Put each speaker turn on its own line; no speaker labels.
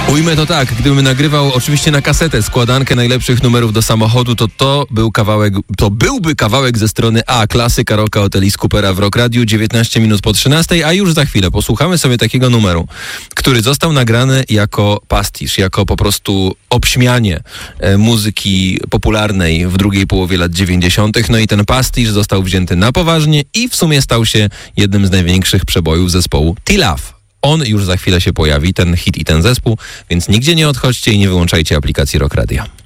Ujmę to tak, gdybym nagrywał oczywiście na kasetę składankę najlepszych numerów do samochodu, to byłby kawałek ze strony A, klasyka rocka od Alice Coopera w Rock Radiu, 19 minut po 13, a już za chwilę posłuchamy sobie takiego numeru, który został nagrany jako pastisz, jako po prostu obśmianie muzyki popularnej w drugiej połowie lat 90. No i ten pastisz został wzięty na poważnie i w sumie stał się jednym z największych przebojów zespołu T-Love. On już za chwilę się pojawi, ten hit i ten zespół, więc nigdzie nie odchodźcie i nie wyłączajcie aplikacji Rock Radio.